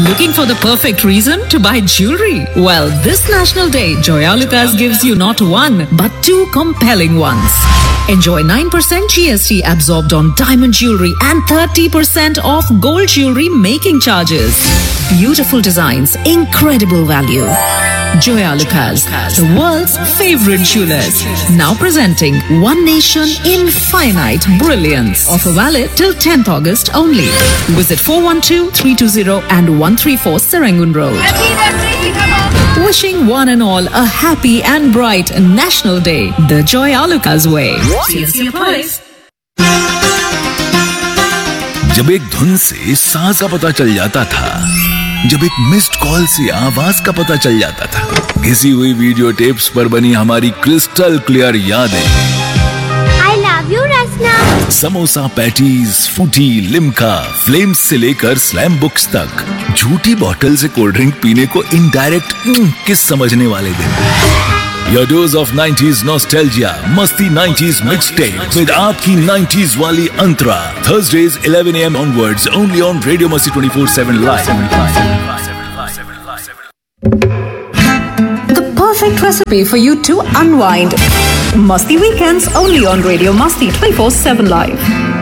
Looking for the perfect reason to buy jewelry? Well, this National Day, Joyalukas gives you not one, but two compelling ones. Enjoy 9% GST absorbed on diamond jewelry and 30% off gold jewelry making charges. Beautiful designs, incredible value. Joyalukas, the world's favorite jewelers. Now presenting One Nation Infinite Brilliance. Offer valid till 10th August only. Visit 412-320 and 134 Serangoon Road. Wishing one and all a happy and bright National Day the Joyalukas way. TNC applies. जब एक धुन से सांस का पता चल जाता था, जब एक मिस्ड कॉल से आवाज का पता चल जाता था, घिसी हुई वीडियो टेप्स पर बनी हमारी क्रिस्टल क्लियर यादें। I love you, Rasna. Samosa patties, फूटी, लिम्का, फ्लेम्स से लेकर स्लैम बुक्स तक, झूठी बोतल से कोल्ड ड्रिंक पीने को इनडायरेक्ट किस समझने वाले दिन। Your dose of 90s nostalgia, Masti 90s mixtape with आपकी 90s वाली अंतरा. Thursdays 11 AM onwards, only on Radio Masti 24/7 live. The perfect recipe for you to unwind. Masti weekends only on Radio Masti 24/7 live.